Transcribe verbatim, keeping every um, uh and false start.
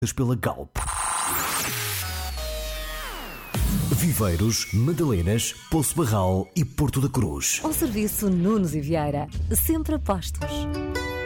pela Galp. Viveiros, Madalenas, Poço Barral e Porto da Cruz. Ao serviço Nunes e Vieira, sempre a postos.